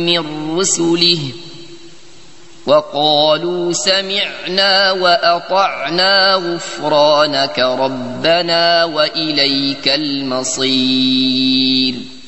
من رسله وقالوا سمعنا وأطعنا غفرانك ربنا وإليك المصير.